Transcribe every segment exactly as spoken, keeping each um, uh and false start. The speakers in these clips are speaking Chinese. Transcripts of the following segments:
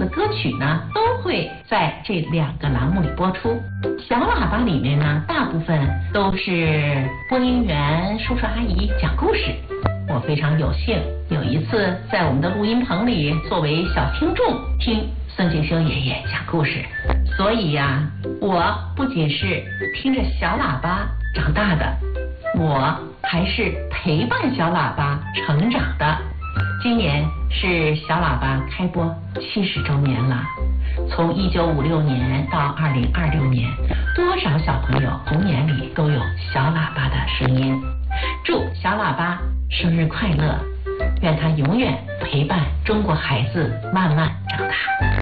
歌曲呢，都会在这两个栏目里播出。小喇叭里面呢，大部分都是播音员叔叔阿姨讲故事。我非常有幸有一次在我们的录音棚里作为小听众听孙敬修爷爷讲故事，所以呀、啊，我不仅是听着小喇叭长大的，我还是陪伴小喇叭成长的。今年是小喇叭开播七十周年了，从一九五六年到二零二六年，多少小朋友童年里都有小喇叭的声音。祝小喇叭生日快乐，愿他永远陪伴中国孩子慢慢长大。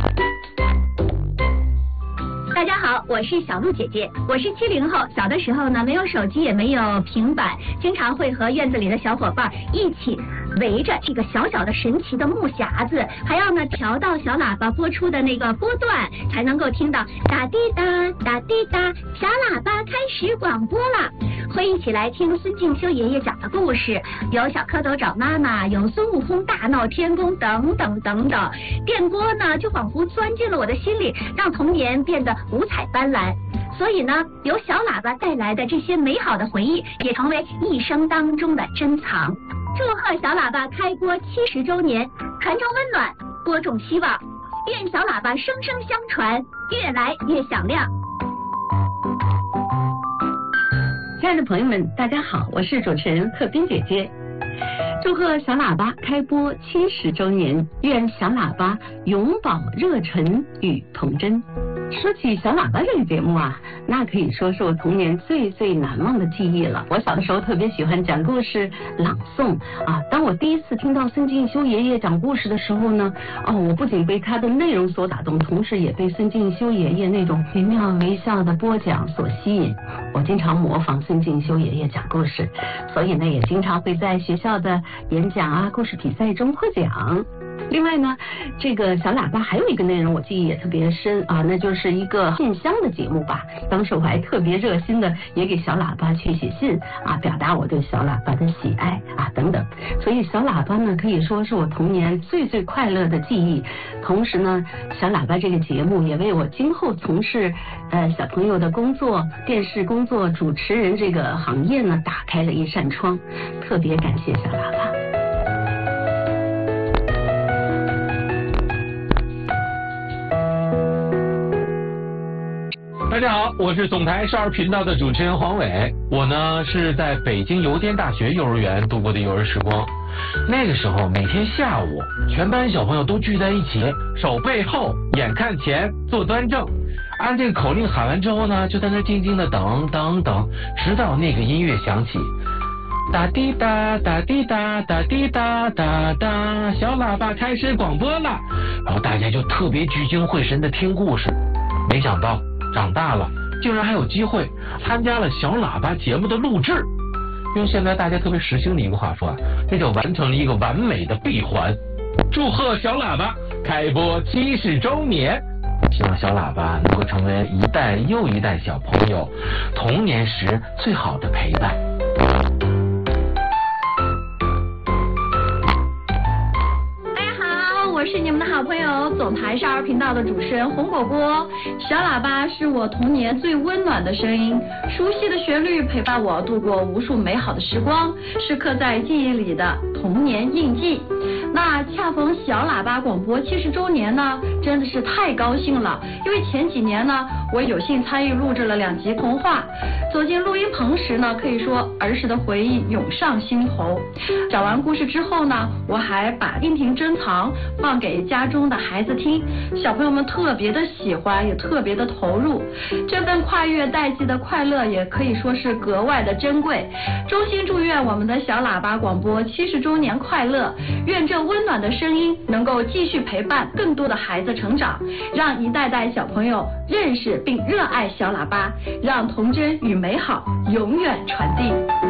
大家好，我是小鹿姐姐，我是七零后。小的时候呢，没有手机也没有平板，经常会和院子里的小伙伴一起围着这个小小的神奇的木匣子，还要呢调到小喇叭播出的那个波段，才能够听到哒滴哒哒滴哒，小喇叭开始广播了。会一起来听孙敬修爷爷讲的故事，有小蝌蚪找妈妈，有孙悟空大闹天宫等等等等。电波呢就仿佛钻进了我的心里，让童年变得五彩斑斓。所以呢，由小喇叭带来的这些美好的回忆，也成为一生当中的珍藏。祝贺小喇叭开播七十周年，传承温暖，播种希望，愿小喇叭生生相传，越来越响亮。 亲爱的朋友们，大家好，我是主持人贺斌姐姐。祝贺小喇叭开播七十周年，愿小喇叭永葆热忱与童真。说起小喇叭这个节目啊，那可以说是我童年最最难忘的记忆了。我小的时候特别喜欢讲故事、朗诵啊。当我第一次听到孙敬修爷爷讲故事的时候呢，哦，我不仅被他的内容所打动，同时也被孙敬修爷爷那种惟妙惟肖的播讲所吸引。我经常模仿孙敬修爷爷讲故事，所以呢，也经常会在学校的演讲啊、故事比赛中获奖。另外呢，这个小喇叭还有一个内容我记忆也特别深啊，那就是一个信箱的节目吧。当时我还特别热心的也给小喇叭去写信啊，表达我对小喇叭的喜爱啊等等。所以小喇叭呢可以说是我童年最最快乐的记忆。同时呢，小喇叭这个节目也为我今后从事呃小朋友的工作、电视工作、主持人这个行业呢打开了一扇窗。特别感谢小喇叭。 大家好，我是总台少儿频道的主持人黄伟。我呢是在北京邮电大学幼儿园度过的幼儿时光。那个时候每天下午，全班小朋友都聚在一起，手背后，眼看前，坐端正。按这个口令喊完之后呢，就在那静静的等等等，直到那个音乐响起，哒滴哒哒滴哒哒滴哒哒哒，小喇叭开始广播了。然后大家就特别聚精会神的听故事。没想到长大了，竟然还有机会参加了小喇叭节目的录制。用现在大家特别时兴的一个话说啊，这就完成了一个完美的闭环。祝贺小喇叭开播七十周年！希望小喇叭能够成为一代又一代小朋友童年时最好的陪伴。 我是你们的好朋友，总台少儿频道的主持人红果果。小喇叭是我童年最温暖的声音，熟悉的旋律陪伴我度过无数美好的时光，是刻在记忆里的童年印记。那恰逢小喇叭广播七十周年呢，真的是太高兴了。因为前几年呢，我有幸参与录制了两集童话，走进录音棚时呢，可以说儿时的回忆涌上心头。讲完故事之后呢，我还把音频珍藏放给家中的孩子听，小朋友们特别的喜欢，也特别的投入。这份跨越代际的快乐也可以说是格外的珍贵。衷心祝愿我们的小喇叭广播七十周年快乐，愿这温暖的声音能够继续陪伴更多的孩子成长，让一代代小朋友认识并热爱小喇叭，让童真与美好永远传递。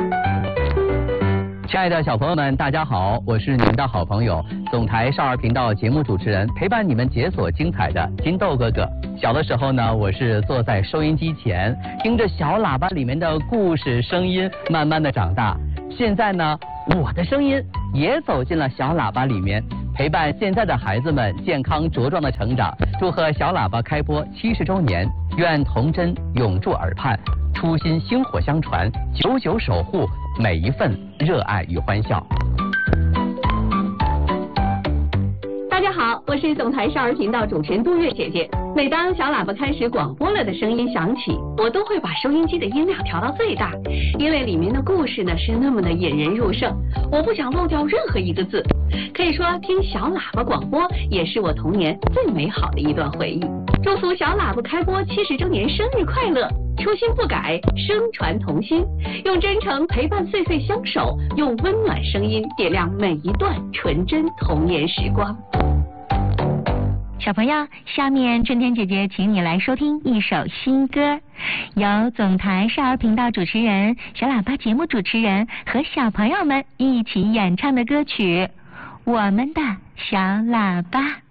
亲爱的小朋友们，大家好，我是你们的好朋友，总台少儿频道节目主持人，陪伴你们解锁精彩的金豆哥哥。小的时候呢，我是坐在收音机前，听着小喇叭里面的故事声音，慢慢的长大。现在呢，我的声音也走进了小喇叭里面， 陪伴现在的孩子们健康茁壮的成长。祝贺小喇叭开播七十周年，愿童真永驻耳畔，初心薪火相传，久久守护每一份热爱与欢笑。 大家好，我是总台少儿频道主持人杜月姐姐。每当小喇叭开始广播了的声音响起，我都会把收音机的音量调到最大，因为里面的故事呢是那么的引人入胜，我不想漏掉任何一个字。可以说听小喇叭广播也是我童年最美好的一段回忆。祝福小喇叭开播七十周年生日快乐，初心不改，声传童心，用真诚陪伴岁岁相守，用温暖声音点亮每一段纯真童年时光。 小朋友，下面春天姐姐请你来收听一首新歌，由总台少儿频道主持人、小喇叭节目主持人和小朋友们一起演唱的歌曲《我们的小喇叭》。